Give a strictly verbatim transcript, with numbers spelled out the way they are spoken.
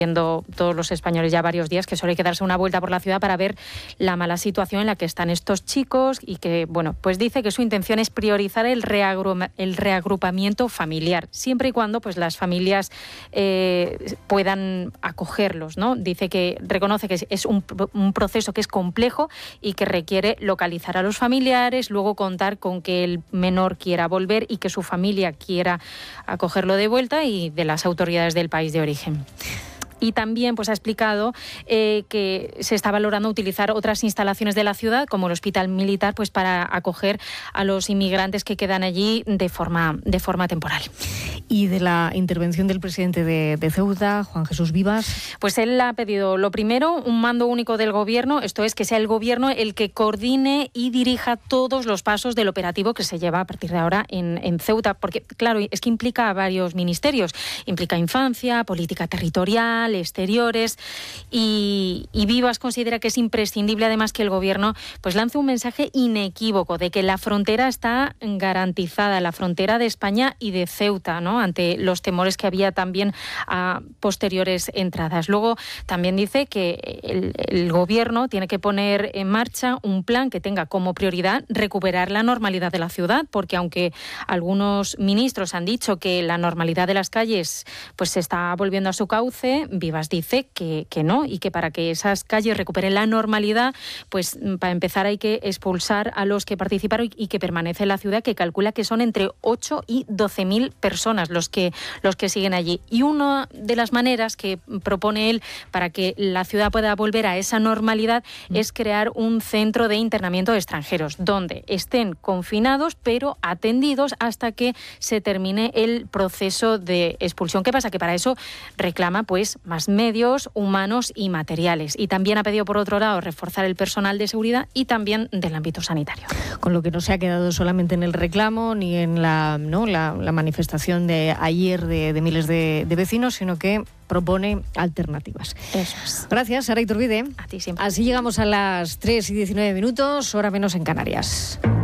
viendo todos los españoles ya varios días que solo hay que darse una vuelta por la ciudad para ver la mala situación en la que están estos chicos y que, bueno, pues dice que su intención es priorizar el, reagru- el reagrupamiento familiar, siempre y cuando pues las familias eh, puedan acogerlos, ¿no? Dice que reconoce que es un, un proceso que es complejo y que requiere localizar a los familiares, luego contar con que el menor quiera volver y que su familia quiera acogerlo de vuelta y de las autoridades del país de origen. Y también pues, ha explicado eh, que se está valorando utilizar otras instalaciones de la ciudad, como el Hospital Militar, pues para acoger a los inmigrantes que quedan allí de forma, de forma temporal. Y de la intervención del presidente de, de Ceuta, Juan Jesús Vivas. Pues él ha pedido, lo primero, un mando único del gobierno, esto es que sea el gobierno el que coordine y dirija todos los pasos del operativo que se lleva a partir de ahora en, en Ceuta, porque claro, es que implica a varios ministerios, implica infancia, política territorial, exteriores y, y Vivas considera que es imprescindible además que el gobierno pues lance un mensaje inequívoco de que la frontera está garantizada, la frontera de España y de Ceuta, ¿no? Ante los temores que había también a posteriores entradas. Luego también dice que el, el gobierno tiene que poner en marcha un plan que tenga como prioridad recuperar la normalidad de la ciudad, porque aunque algunos ministros han dicho que la normalidad de las calles pues se está volviendo a su cauce, Vivas dice que, que no y que para que esas calles recuperen la normalidad, pues para empezar hay que expulsar a los que participaron y que permanece en la ciudad, que calcula que son entre ocho y doce mil personas los que, los que siguen allí. Y una de las maneras que propone él para que la ciudad pueda volver a esa normalidad mm. es crear un centro de internamiento de extranjeros, donde estén confinados pero atendidos hasta que se termine el proceso de expulsión. ¿Qué pasa? Que para eso reclama pues más medios humanos y materiales. Y también ha pedido, por otro lado, reforzar el personal de seguridad y también del ámbito sanitario. Con lo que no se ha quedado solamente en el reclamo ni en la, ¿no? la, la manifestación de ayer de, de miles de, de vecinos, sino que propone alternativas. Eso es. Gracias, Sara Iturbide. A ti siempre. Así llegamos a las tres y diecinueve minutos, hora menos en Canarias.